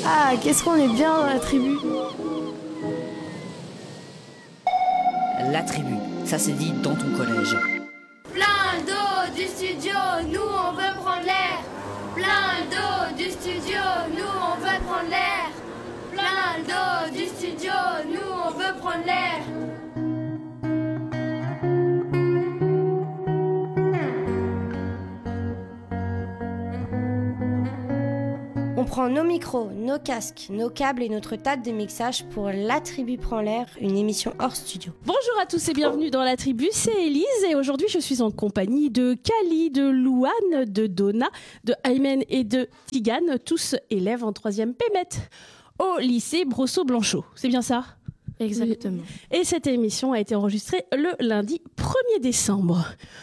Ah, qu'est-ce qu'on est bien dans la tribu. La tribu, ça s'est dit dans ton collège. Plein d'eau du studio, nous on veut prendre l'air. Plein d'eau du studio, nous on veut prendre l'air. Plein d'eau du studio, nous on veut prendre l'air. On prend nos micros, nos casques, nos câbles et notre table de mixage pour La Tribu prend l'air, une émission hors studio. Bonjour à tous et bienvenue dans La Tribu, c'est Élise et aujourd'hui je suis en compagnie de Kali, de Louane, de Donna, de Aymen et de Tigane, tous élèves en 3e PMET au lycée Brosseau-Blanchot. C'est bien ça ? Exactement. Et cette émission a été enregistrée le lundi 1er décembre.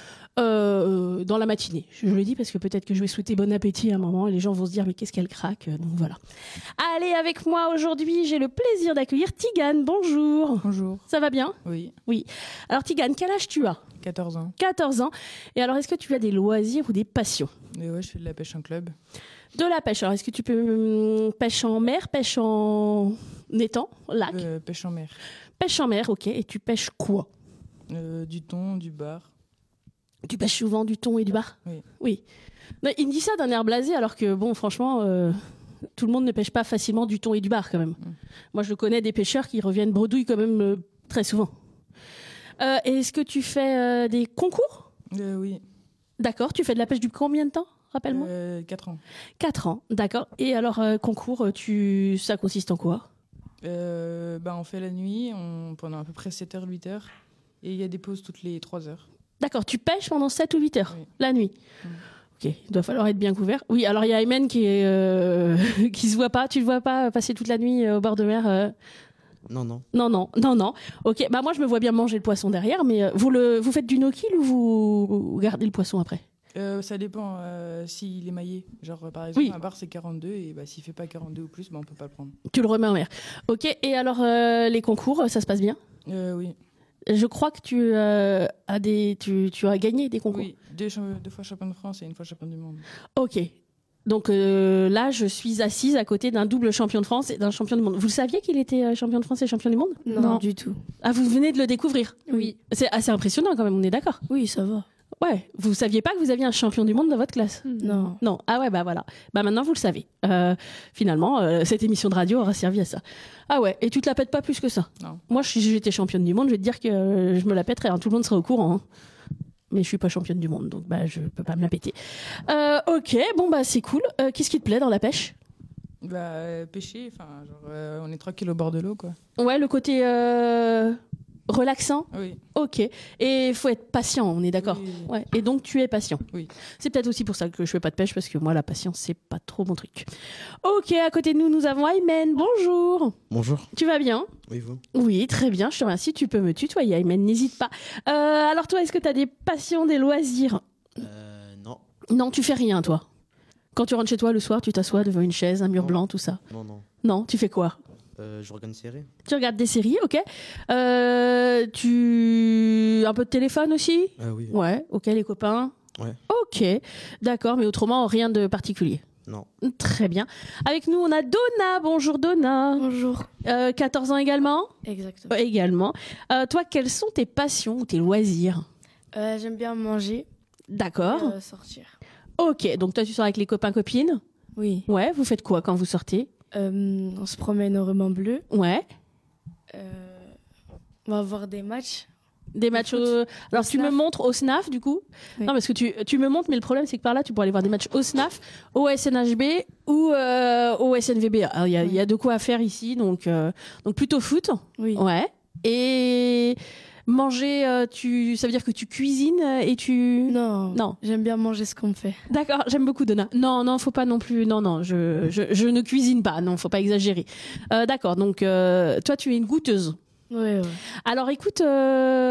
Dans la matinée. Je le dis parce que peut-être que je vais souhaiter bon appétit à un moment et les gens vont se dire mais qu'est-ce qu'elle craque, donc voilà. Allez, avec moi aujourd'hui, j'ai le plaisir d'accueillir Tigane. Bonjour. Bonjour. Ça va bien ? Oui. Oui. Alors Tigane, quel âge tu as ? 14 ans. 14 ans. Et alors, est-ce que tu as des loisirs ou des passions ? Et ouais, je fais de la pêche en club. De la pêche. Alors, est-ce que tu peux pêche en mer, pêche en étang, lac ? Pêche en mer. Pêche en mer, ok. Et tu pêches quoi ? Du thon, du bar. Tu pêches souvent du thon et du bar ? Oui. Oui. Non, il me dit ça d'un air blasé, alors que, bon, franchement, tout le monde ne pêche pas facilement du thon et du bar, quand même. Moi, je connais des pêcheurs qui reviennent bredouilles, quand même, très souvent. Et est-ce que tu fais des concours ? Oui. D'accord. Tu fais de la pêche depuis combien de temps ? Rappelle-moi. 4 ans. 4 ans, d'accord. Et alors, concours, ça consiste en quoi ? On fait la nuit, pendant à peu près 7h, 8h. Et il y a des pauses toutes les 3 heures. D'accord, tu pêches pendant 7 ou 8 heures, oui. La nuit. Ok, il doit falloir être bien couvert. Oui, alors il y a Aymen qui se voit pas. Tu le vois pas passer toute la nuit au bord de mer Non. Non. Ok, bah moi je me vois bien manger le poisson derrière, mais vous faites du no-kill ou vous gardez le poisson après ? Ça dépend s'il est maillé. Genre, par exemple, un bar c'est 42 et s'il fait pas 42 ou plus, on peut pas le prendre. Tu le remets en mer. Ok, et alors les concours, ça se passe bien ? Oui. Je crois que tu as gagné des concours. Oui, 2 fois champion de France et 1 fois champion du monde. Ok. Donc là, je suis assise à côté d'un double champion de France et d'un champion du monde. Vous le saviez qu'il était champion de France et champion du monde ? Non, du tout. Ah, vous venez de le découvrir ? Oui. C'est assez impressionnant quand même, on est d'accord ? Oui, ça va. Ouais. Vous saviez pas que vous aviez un champion du monde dans votre classe ? Non. Non. Ah ouais, bah voilà. Bah maintenant, vous le savez. Finalement, cette émission de radio aura servi à ça. Ah ouais, et tu te la pètes pas plus que ça ? Non. Moi, si j'étais championne du monde, je vais te dire que je me la pèterais. Tout le monde serait au courant. Mais je suis pas championne du monde, donc je peux pas me la péter. Ok, bon c'est cool. Qu'est-ce qui te plaît dans la pêche ? Pêcher, on est tranquille au bord de l'eau, quoi. Ouais, le côté relaxant. Oui. Ok. Et il faut être patient, on est d'accord. Oui. Ouais. Et donc tu es patient. Oui. C'est peut-être aussi pour ça que je fais pas de pêche, parce que moi la patience c'est pas trop mon truc. Ok, à côté de nous avons Aymen. Bonjour. Bonjour. Tu vas bien ? Oui, vous ? Oui, très bien, je te remercie. Tu peux me tutoyer, Aymen, n'hésite pas. Alors toi, est-ce que tu as des passions, des loisirs ? Non. Non, tu fais rien, toi. Quand tu rentres chez toi le soir, tu t'assois devant une chaise, un mur blanc, tout ça. Non. Non, tu fais quoi ? Je regarde une série. Tu regardes des séries, ok. Tu... Un peu de téléphone aussi ? Oui. Ouais, ok, les copains ? Ouais. Ok, d'accord, mais autrement, rien de particulier. Non. Très bien. Avec nous, on a Donna. Bonjour Donna. Bonjour. 14 ans également ? Exactement. Également. Toi, quelles sont tes passions ou tes loisirs ? J'aime bien manger. D'accord. Sortir. Ok, donc toi, tu sors avec les copains-copines ? Oui. Ouais, vous faites quoi quand vous sortez ? On se promène au ruban bleu. Ouais. On va voir des matchs. Des matchs Alors, tu me montres au SNAF, du coup ? Oui. Non, parce que tu me montres, mais le problème, c'est que par là, tu pourrais aller voir des matchs au SNAF, au SNHB ou au SNVB. Alors, il y a de quoi faire ici, donc plutôt foot. Oui. Ouais. Et manger, ça veut dire que tu cuisines et tu... Non. J'aime bien manger ce qu'on me fait. D'accord, j'aime beaucoup Donna. Non, faut pas non plus. Non, je ne cuisine pas. Non, faut pas exagérer. D'accord, donc toi, tu es une goûteuse. Ouais. Alors écoute,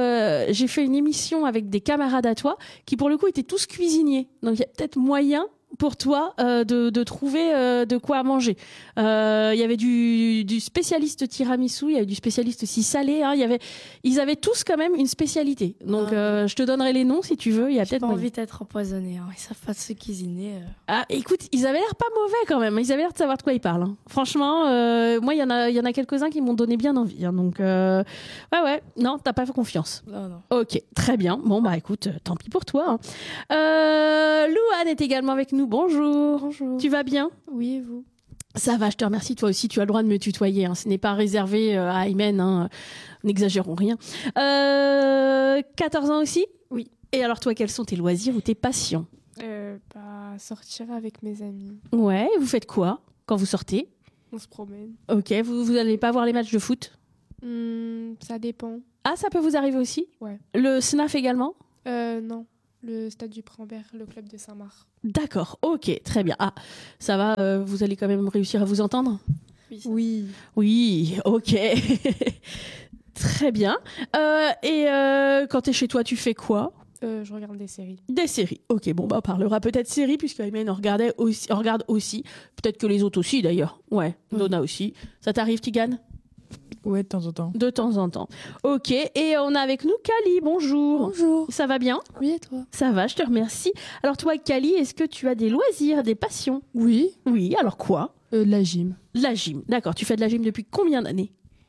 j'ai fait une émission avec des camarades à toi qui pour le coup étaient tous cuisiniers. Donc il y a peut-être moyen pour toi de trouver de quoi manger. Il y avait du spécialiste tiramisu, il y avait du spécialiste aussi salé. Hein, ils avaient tous quand même une spécialité. Donc je te donnerai les noms si tu veux. Il y a J'ai peut-être pas moyen. envie d'être empoisonné. Hein. Ils savent pas se cuisiner. Ah, écoute, ils avaient l'air pas mauvais quand même. Ils avaient l'air de savoir de quoi ils parlent. Hein. Franchement, moi, il y en a quelques-uns qui m'ont donné bien envie. Hein. Donc, ouais. Non, t'as pas fait confiance. Non. Ok, très bien. Bon, bah écoute, tant pis pour toi. Hein. Louane est également avec nous. Bonjour. Bonjour. Tu vas bien? Oui, et vous? Ça va, je te remercie. Toi aussi, tu as le droit de me tutoyer. Hein. Ce n'est pas réservé à Aymen. Hein. N'exagérons rien. 14 ans aussi? Oui. Et alors, toi, quels sont tes loisirs ou tes passions? Sortir avec mes amis. Ouais, vous faites quoi quand vous sortez? On se promène. Ok, vous n'allez pas voir les matchs de foot? Ça dépend. Ah, ça peut vous arriver aussi? Ouais. Le SNAF également? Non. Le stade du Prambert, le club de Saint-Marc. D'accord, ok, très bien. Ah, ça va, vous allez quand même réussir à vous entendre? Oui. Oui, ok. Très bien. Et quand t'es chez toi, tu fais quoi? Je regarde des séries. Des séries. Ok, bon, bah, on parlera peut-être séries, puisque Aymen en regarde aussi. Peut-être que les autres aussi, d'ailleurs. Ouais, Donna aussi. Ça t'arrive, Tigane? Ouais, de temps en temps. De temps en temps. Ok, et on a avec nous Kali. Bonjour. Bonjour. Ça va bien? Oui, et toi? Ça va, je te remercie. Alors toi, Kali, est-ce que tu as des loisirs, des passions? Oui. Oui, alors quoi? La gym. La gym, d'accord. Tu fais de la gym depuis combien d'années?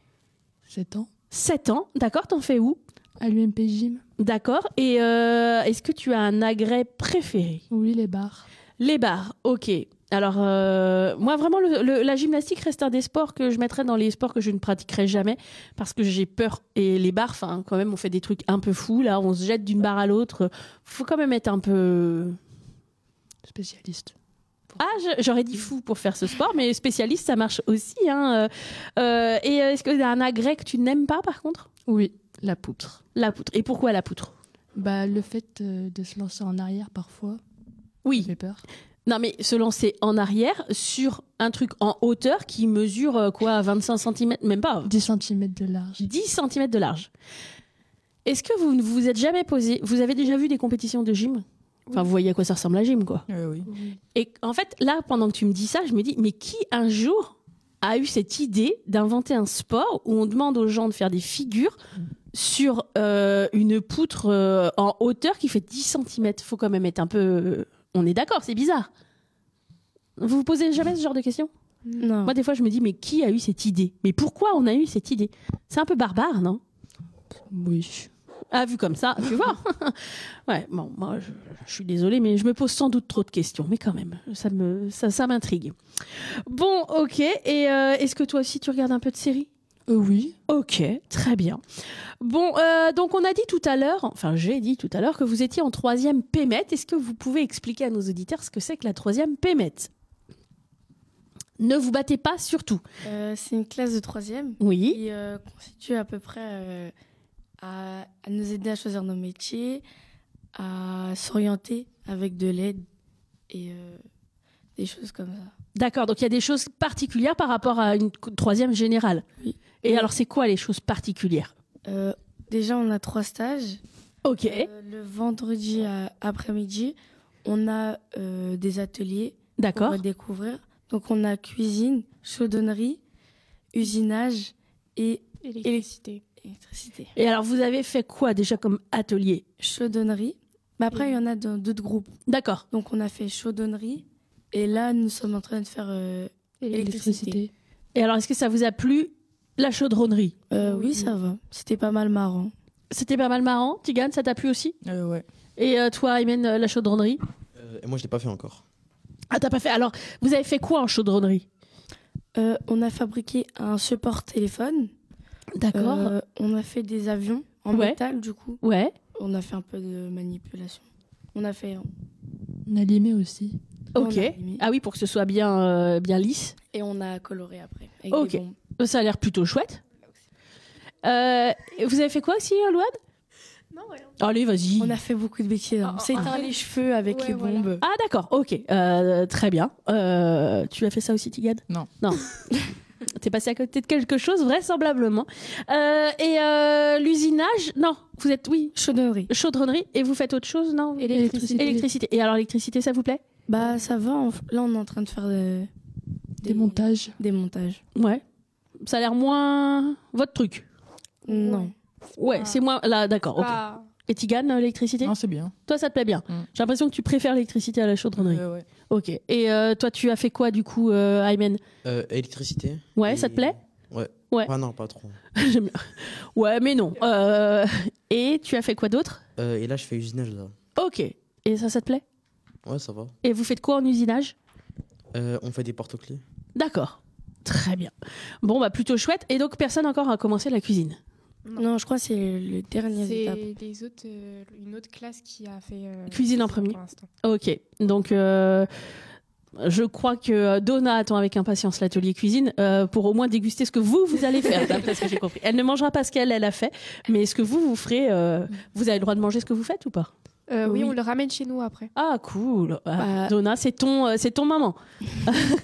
7 ans. 7 ans, d'accord. T'en fais où? À l'UMP Gym. D'accord. Et est-ce que tu as un agrès préféré? Oui, les bars. Les bars, ok. Alors, moi, vraiment, la gymnastique reste un des sports que je mettrais dans les sports que je ne pratiquerai jamais parce que j'ai peur. Et les bars, enfin, quand même, on fait des trucs un peu fous. Là, on se jette d'une barre à l'autre. Faut quand même être un peu... Spécialiste. Ah, j'aurais dit fou pour faire ce sport, mais spécialiste, ça marche aussi. Hein. Et est-ce qu'il y a un agrès que tu n'aimes pas, par contre? Oui, la poutre. La poutre. Et pourquoi la poutre? Le fait de se lancer en arrière parfois. Oui. Ça fait peur. Non, mais se lancer en arrière sur un truc en hauteur qui mesure 25 cm, même pas 10 cm de large. 10 cm de large. Est-ce que vous ne vous êtes jamais posé... Vous avez déjà vu des compétitions de gym? Enfin, vous voyez à quoi ça ressemble la gym, quoi. Oui. Et en fait, là, pendant que tu me dis ça, je me dis, mais qui un jour a eu cette idée d'inventer un sport où on demande aux gens de faire des figures sur une poutre en hauteur qui fait 10 cm? Faut quand même être un peu... On est d'accord, c'est bizarre. Vous vous posez jamais ce genre de questions? Non. Moi, des fois, je me dis, mais qui a eu cette idée? Mais pourquoi on a eu cette idée? C'est un peu barbare, non? Oui. Ah, vu comme ça, tu vois. Ouais, bon, moi, je suis désolée, mais je me pose sans doute trop de questions. Mais quand même, ça m'intrigue. Bon, ok. Et est-ce que toi aussi, tu regardes un peu de séries? Oui. Ok, très bien. Bon, donc on a dit tout à l'heure, enfin j'ai dit tout à l'heure que vous étiez en 3e PMET. Est-ce que vous pouvez expliquer à nos auditeurs ce que c'est que la 3e PMET? Ne vous battez pas, surtout. C'est une classe de 3e Oui. qui constitue à peu près à nous aider à choisir nos métiers, à s'orienter avec de l'aide et des choses comme ça. D'accord, donc il y a des choses particulières par rapport à une 3e générale. Oui. Et alors, c'est quoi les choses particulières? Déjà, on a 3 stages. Ok. Le vendredi après-midi, on a des ateliers D'accord. pour découvrir. Donc, on a cuisine, chaudonnerie, usinage et électricité. Et alors, vous avez fait quoi déjà comme atelier? Chaudonnerie. Mais après, il y en a dans d'autres groupes. D'accord. Donc, on a fait chaudonnerie. Et là, nous sommes en train de faire électricité. Et alors, est-ce que ça vous a plu, la chaudronnerie? Oui, ça va. C'était pas mal marrant. C'était pas mal marrant. Tigane, ça t'a plu aussi? Ouais. Et toi, Aymen, la chaudronnerie? Et moi, je l'ai pas fait encore. Ah, t'as pas fait. Alors, vous avez fait quoi en chaudronnerie? On a fabriqué un support téléphone. D'accord. On a fait des avions en métal, du coup. Ouais. On a fait un peu de manipulation. On a limé aussi. Ok. Ah oui, pour que ce soit bien lisse. Et on a coloré après. Avec Ok. des bombes. Ça a l'air plutôt chouette. Vous avez fait quoi aussi, Louane? Non, rien. Allez, vas-y. On a fait beaucoup de bêtises. On s'est éteint les cheveux avec les bombes. Ah d'accord, ok. Très bien. Tu as fait ça aussi, Tigane? Non. T'es passé à côté de quelque chose, vraisemblablement. Et l'usinage? Non, Chaudonnerie. Chaudronnerie. Et vous faites autre chose, non? Électricité. Et alors, l'électricité, ça vous plaît? Bah, ça va. Là, on est en train de faire Des montages. Des montages. Ouais. Ça a l'air moins votre truc. Non. Ouais, c'est moins. Là, d'accord. Ok. Et Tigane, l'électricité? Non, c'est bien. Toi, ça te plaît bien. J'ai l'impression que tu préfères l'électricité à la chaudronnerie. Ouais. Ok. Et toi, tu as fait quoi du coup, Aymen? Électricité. Ouais, ça te plaît? Ouais. Ouais. Ah non, pas trop. J'aime bien. Ouais, mais non. Et tu as fait quoi d'autre? Et là, je fais usinage là. Ok. Et ça te plaît? Ouais, ça va. Et vous faites quoi en usinage? On fait des porte-clés. D'accord. Très bien. Bon, bah plutôt chouette. Et donc, personne encore a commencé la cuisine? Non, je crois que c'est le dernier étape. C'est une autre classe qui a fait cuisine en premier. pour l'instant. Ok. Donc, je crois que Donna attend avec impatience l'atelier cuisine pour au moins déguster ce que vous allez faire, d'après ce que j'ai compris. Elle ne mangera pas ce qu'elle a fait, mais ce que vous ferez, vous avez le droit de manger ce que vous faites ou pas? Oui, on le ramène chez nous après. Ah, cool. Donna, c'est ton maman.